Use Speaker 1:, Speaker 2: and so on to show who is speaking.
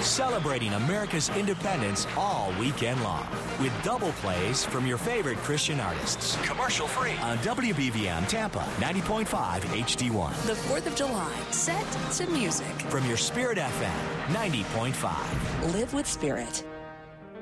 Speaker 1: celebrating America's independence all weekend long with double plays from your favorite Christian artists. Commercial free on WBVM Tampa 90.5 HD1.
Speaker 2: The 4th of July, set to music.
Speaker 1: From your Spirit FM 90.5.
Speaker 2: Live with Spirit.